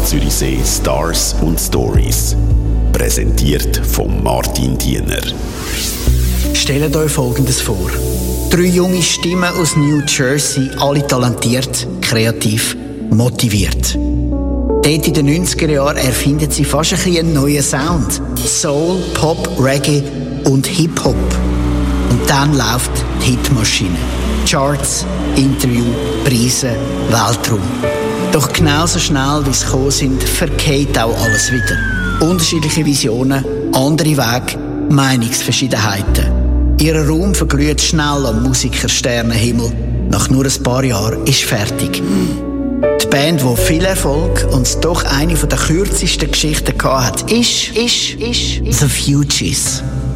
Zürichsee Stars und Stories. Präsentiert von Martin Diener. Stellt euch Folgendes vor. 3 junge Stimmen aus New Jersey, alle talentiert, kreativ, motiviert. Dort in den 90er Jahren erfinden sie fast einen neuen Sound. Soul, Pop, Reggae und Hip-Hop. Und dann läuft die Hitmaschine. Charts, Interview, Preise, Weltraum. Doch genauso schnell, wie sie gekommen sind, verkehrt auch alles wieder. Unterschiedliche Visionen, andere Wege, Meinungsverschiedenheiten. Ihr Raum verglüht schnell am Musikersternenhimmel. Nach nur ein paar Jahren ist fertig. Die Band, die viel Erfolg und doch eine der kürzesten Geschichten hatte, ist The Fugees.